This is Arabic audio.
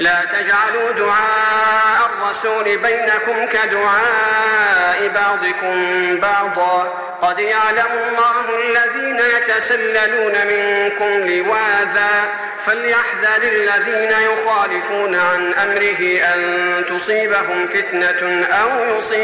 لا تجعلوا دعاء الرسول بينكم كدعاء بعضكم بعضا قد يعلم الله الذين يتسللون منكم لواذا فليحذر الذين يخالفون عن أمره أن تصيبهم فتنة أو يصيبهم